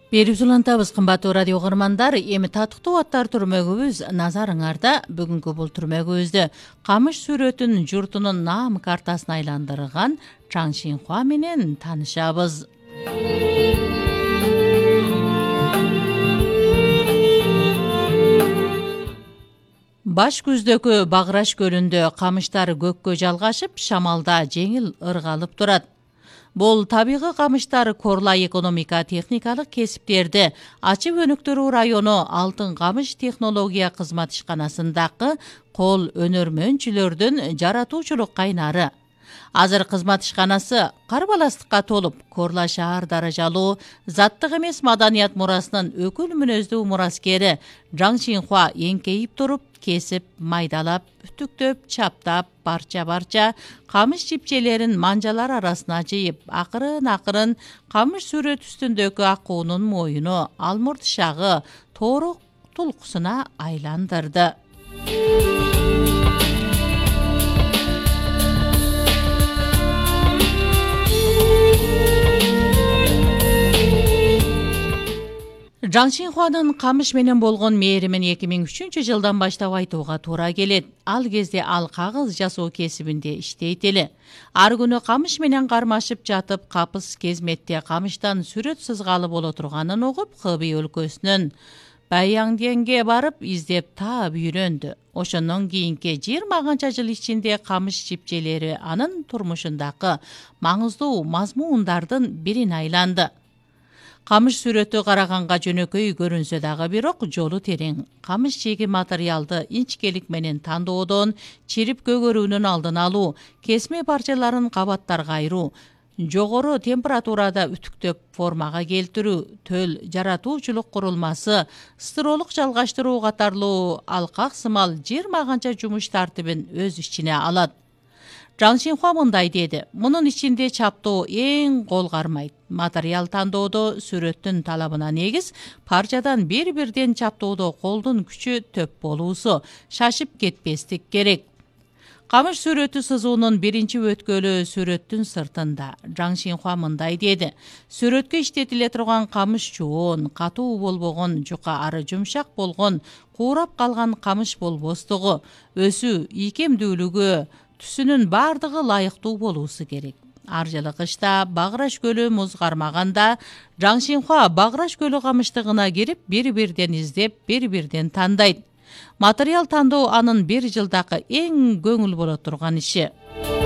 Берип улантабыз кымбаттуу радио угармандар, эми татыктуу аттар түрмөгүбүз назарыңарда. Бүгүнкү бул түрмөгүбүздө камыш сүрөтүн журтунун наам картасына айландырган Чаң Шинхуа менен таанышабыз. Баш күздөгү Баграш көлүндө камыштар көккө жалгашып, шамалда жеңил ыргалып турат. Бул табигый камыштар Корла экономика техникалык кесиптерди ачып өнүктүрүү району Алтын камыш технология кызмат ишканасындагы кол өнөрмөнчүлөрдүн жаратуучулук кайнары. Азыр кызмат ишканасы карбаластыкка толуп, Корла шаар даражалуу заттык эмес маданият мурасынын өкүл мүнөздүү мураскери Чаң Шинхуа эңкейип туруп, кесип, майдалап, үтүктөп, чаптап, парча-парча камыш жипчелерин манжалар арасына жыйып, акырын камыш сүрөт үстүндөгү акуунун моюну алмурт шагы тоорок тулкусуна айландырды. Чаң Шинхуанын камыш менен болгон мээримин 2003-жылдан баштап айтууга туура келет. Ал кезде ал кагыз жасоо кесибинде иштейт эле. Ар күнү камыш менен кармашып жатып, капыс кезметте камыштан сүрөт сызгалы боло турганын угуп, Хэби өлкөсүнүн Баяңденге барып издеп таап үйрөндү. Ошондон кийинки 20 канча жыл ичинде камыш жипчелери анын турмушундагы маңыздуу мазмундардын бирин айланды. Камыш сүрөтү караганга жөнөкөй көрүнсө дагы, бирок жолу терең. Камыш жеги материалды инчкелик менен тандоодон, чирип көгөрүүнүн алдын алуу, кесме парчаларын кабаттарга айыруу, жогору температурада үтүктөп формага келтирүү, төл жаратуучулук курулмасы, стыролук жалгаштыруу катарлуу алкак сымал 20 канча жумуш тартибин өз ичине алат. Чаң Шинхуа мындай деди: мунун ичинде чаптоо эң кол кармайт. Материал тандоодо сүрөттүн талабына негиз парчадан бир-бирден чаптоодо колдун күчү төп болуусу, шашып кетпестик керек. Камыш сүрөтү сызуунун биринчи өткөлү сүрөттүн сыртында. Чаң Шинхуа мындай деди: сүрөткө иштетиле турган камыш чоон, катуу болбогон, жука ары жумшак болгон, куурап калган камыш болбостугу, өсүү, ийкемдүүлүгү, түсүнүн бардыгы ылайыктуу болуусу керек. Ар жылы кышта Баграш көлү муз кармаганда Чаң Шинхуа Баграш көлү камыштыгына кирип, бир-бирден издеп, бир-бирден тандайт. Материал тандоо анын бир жылдагы эң көңүл боло турган иши.